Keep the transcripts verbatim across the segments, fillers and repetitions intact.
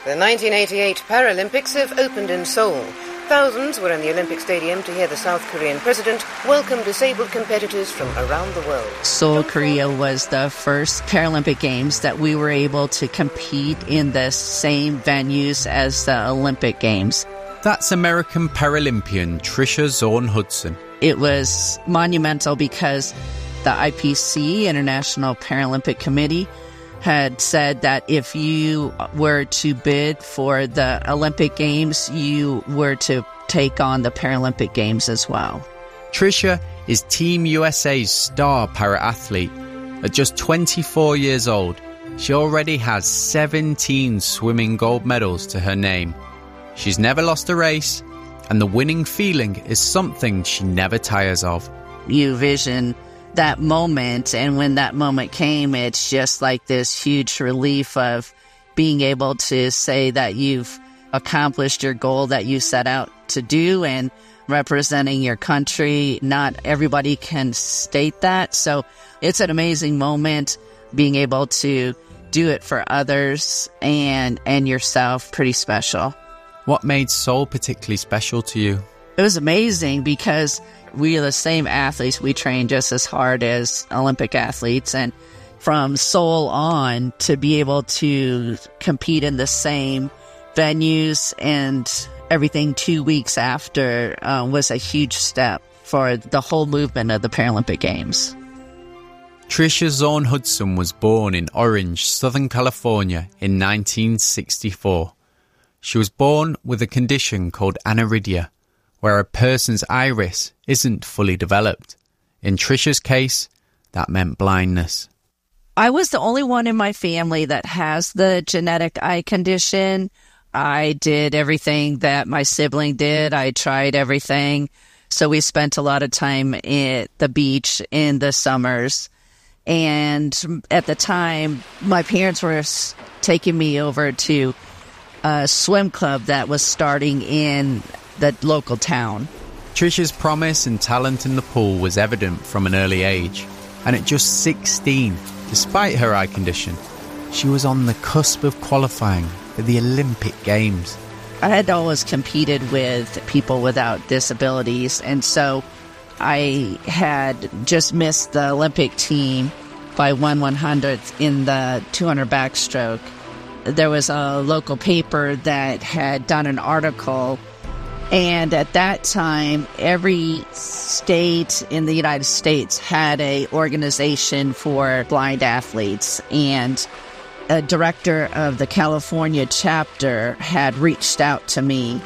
The nineteen eighty-eight Paralympics have opened in Seoul. Thousands were in the Olympic Stadium to hear the South Korean president welcome disabled competitors from around the world. Seoul, Korea was the first Paralympic Games that we were able to compete in the same venues as the Olympic Games. That's American Paralympian Tricia Zorn Hudson. It was monumental because the I P C, International Paralympic Committee, had said that if you were to bid for the Olympic Games, you were to take on the Paralympic Games as well. Tricia is Team U S A's star para-athlete. At just twenty-four years old, she already has seventeen swimming gold medals to her name. She's never lost a race, and the winning feeling is something she never tires of. You vision that moment, and when that moment came, it's just like this huge relief of being able to say that you've accomplished your goal that you set out to do and representing your country. Not everybody can state that, so it's an amazing moment being able to do it for others and and yourself. Pretty special. What made Seoul particularly special to you? It was amazing because we are the same athletes. We train just as hard as Olympic athletes. And from Seoul on, to be able to compete in the same venues and everything two weeks after uh, was a huge step for the whole movement of the Paralympic Games. Tricia Zorn Hudson was born in Orange, Southern California in nineteen sixty-four. She was born with a condition called aniridia, where a person's iris isn't fully developed. In Tricia's case, that meant blindness. I was the only one in my family that has the genetic eye condition. I did everything that my sibling did. I tried everything. So we spent a lot of time at the beach in the summers. And at the time, my parents were taking me over to a swim club that was starting in the local town. Tricia's promise and talent in the pool was evident from an early age, and at just sixteen, despite her eye condition, she was on the cusp of qualifying for the Olympic Games. I had always competed with people without disabilities, and so I had just missed the Olympic team by one one-hundredth in the two hundred backstroke. There was a local paper that had done an article, and at that time, every state in the United States had a organization for blind athletes, and a director of the California chapter had reached out to me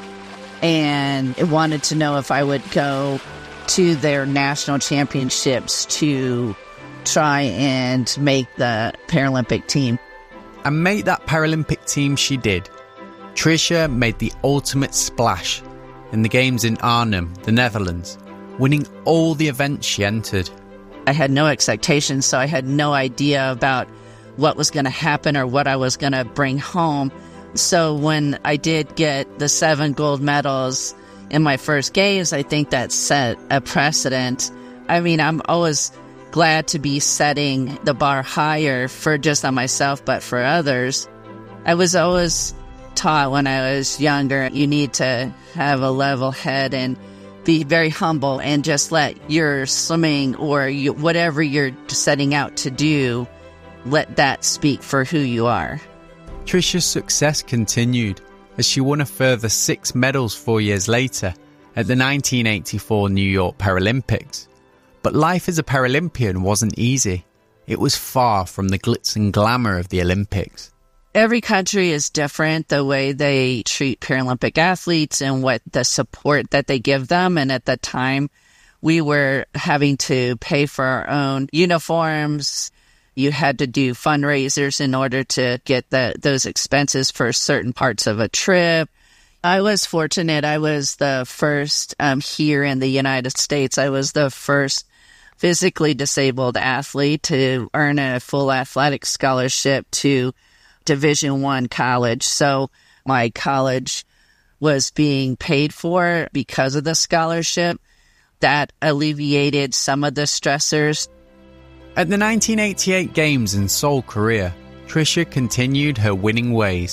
and wanted to know if I would go to their national championships to try and make the Paralympic team. And make that Paralympic team she did. Tricia made the ultimate splash in the games in Arnhem, the Netherlands, winning all the events she entered. I had no expectations, so I had no idea about what was going to happen or what I was going to bring home. So when I did get the seven gold medals in my first games, I think that set a precedent. I mean, I'm always glad to be setting the bar higher for just not myself, but for others. I was always taught when I was younger, you need to have a level head and be very humble and just let your swimming or you, whatever you're setting out to do, let that speak for who you are. Tricia's success continued as she won a further six medals four years later at the nineteen eighty-four New York Paralympics. But life as a Paralympian wasn't easy. It was far from the glitz and glamour of the Olympics. Every country is different, the way they treat Paralympic athletes and what the support that they give them. And at the time, we were having to pay for our own uniforms. You had to do fundraisers in order to get the, those expenses for certain parts of a trip. I was fortunate. I was the first um, here in the United States. I was the first physically disabled athlete to earn a full athletic scholarship to Division One college. So my college was being paid for because of the scholarship. That alleviated some of the stressors. At the nineteen eighty-eight Games in Seoul, Korea, Tricia continued her winning ways.